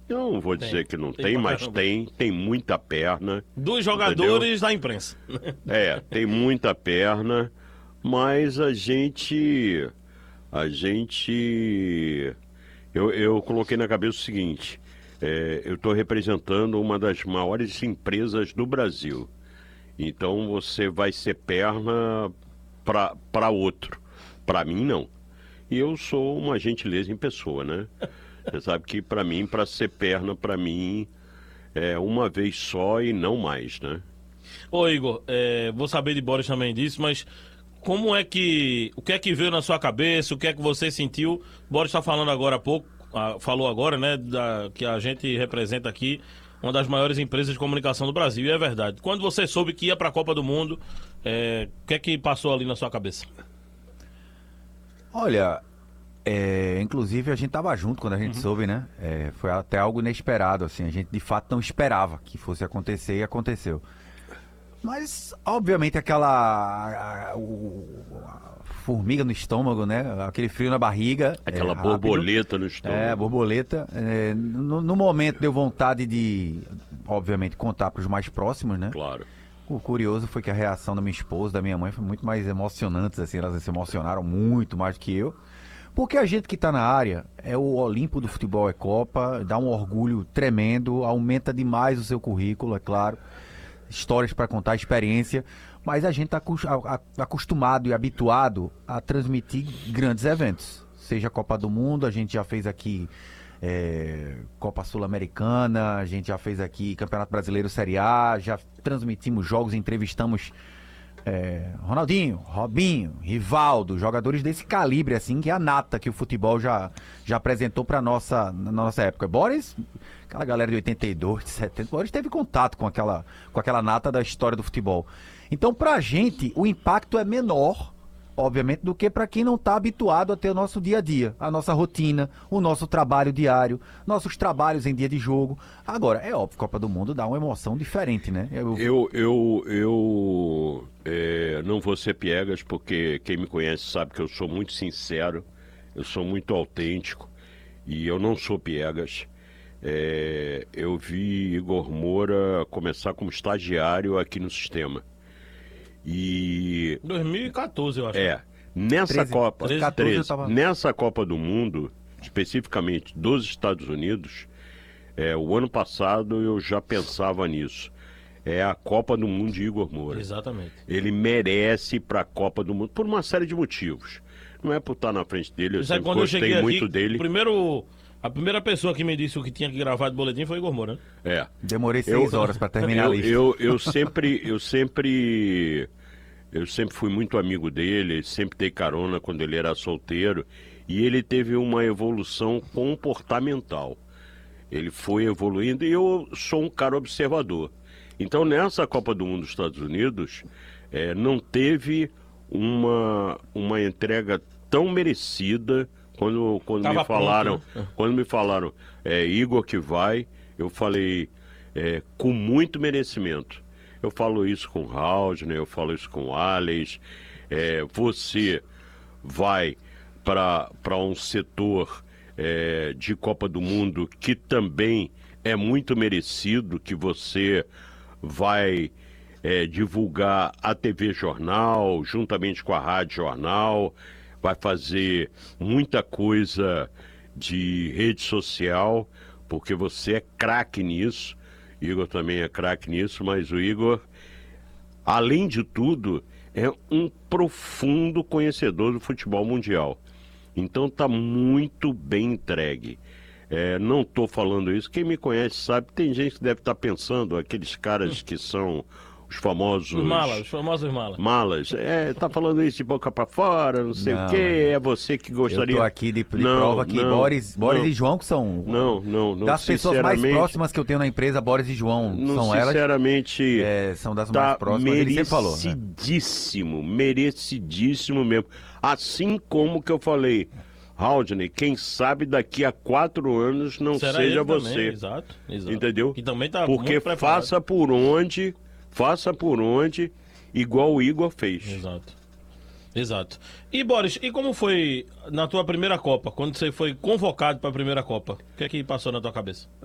Eu não vou dizer que não tem, pra mas caramba. tem muita perna. Dos jogadores da imprensa. Tem muita perna, mas eu coloquei na cabeça o seguinte, eu estou representando uma das maiores empresas do Brasil, então você vai ser perna para outro, para mim não. E eu sou uma gentileza em pessoa, né? Você sabe que para mim, para ser perna, para mim é uma vez só e não mais, né? Ô Igor, vou saber de Boris também disso, mas o que é que veio na sua cabeça, o que é que você sentiu? Boris está falando agora há pouco, falou agora, né, que a gente representa aqui uma das maiores empresas de comunicação do Brasil, e é verdade. Quando você soube que ia para a Copa do Mundo, o que é que passou ali na sua cabeça? Olha, inclusive a gente tava junto quando a gente soube, né? Foi até algo inesperado, assim. A gente de fato não esperava que fosse acontecer e aconteceu. Mas, obviamente, a formiga no estômago, né? Aquele frio na barriga. Aquela rápido. borboleta no estômago. Borboleta. No momento deu vontade de, obviamente, contar para os mais próximos, né? Claro. O curioso foi que a reação da minha esposa, da minha mãe, foi muito mais emocionante, assim, elas se emocionaram muito mais do que eu. Porque a gente que está na área, é o Olimpo do futebol, é Copa, dá um orgulho tremendo, aumenta demais o seu currículo, é claro. Histórias para contar, experiência, mas a gente está acostumado e habituado a transmitir grandes eventos. Seja a Copa do Mundo, a gente já fez aqui Copa Sul-Americana, a gente já fez aqui Campeonato Brasileiro Série A, já transmitimos jogos, entrevistamos Ronaldinho, Robinho, Rivaldo, jogadores desse calibre, assim, que é a nata que o futebol já apresentou na nossa época. Boris, aquela galera de 82, de 70, Boris teve contato com aquela nata da história do futebol. Então, pra gente, o impacto é menor, obviamente, do que para quem não está habituado a ter o nosso dia a dia, a nossa rotina, o nosso trabalho diário, nossos trabalhos em dia de jogo. Agora, é óbvio, Copa do Mundo dá uma emoção diferente, né? Eu não vou ser piegas, porque quem me conhece sabe que eu sou muito sincero, eu sou muito autêntico e eu não sou piegas. Eu vi Igor Moura começar como estagiário aqui no sistema. E 2014, eu acho. Nessa 13, Copa, 14 eu tava... nessa Copa do Mundo, especificamente dos Estados Unidos, o ano passado eu já pensava nisso. É a Copa do Mundo de Igor Moura. Exatamente. Ele merece ir para a Copa do Mundo por uma série de motivos. Não é por estar na frente dele, eu Isso é sempre quando eu cheguei gostei muito aqui, dele. A primeira pessoa que me disse o que tinha que gravar de boletim foi Igor Moura, né? Demorei 6 horas para terminar a lista. Eu sempre fui muito amigo dele, sempre dei carona quando ele era solteiro, e ele teve uma evolução comportamental. Ele foi evoluindo e eu sou um cara observador. Então, nessa Copa do Mundo dos Estados Unidos, não teve uma entrega tão merecida. Quando me falaram Igor que vai, eu falei com muito merecimento. Eu falo isso com o Haldner, eu falo isso com o Alex. Você vai para um setor de Copa do Mundo que também é muito merecido, que você vai divulgar a TV Jornal, juntamente com a Rádio Jornal, vai fazer muita coisa de rede social, porque você é craque nisso, Igor também é craque nisso, mas o Igor, além de tudo, é um profundo conhecedor do futebol mundial. Então tá muito bem entregue. Não estou falando isso, quem me conhece sabe, tem gente que deve estar pensando, aqueles caras que são os famosos... Os famosos malas. Malas. Tá falando isso de boca pra fora, não sei o quê, é você que gostaria... Eu tô aqui de prova que Boris e João, que são... Não, das pessoas mais próximas que eu tenho na empresa, Boris e João, são elas... Sinceramente, são das mais próximas, ele sempre falou. Merecidíssimo mesmo. Assim como que eu falei... Haldner, quem sabe daqui a 4 anos não Será seja ele você. Também, exato. Entendeu? Que também tá porque muito preparado. faça por onde, igual o Igor fez. Exato. E Boris, e como foi na tua primeira Copa, quando você foi convocado para a primeira Copa? O que é que passou na tua cabeça?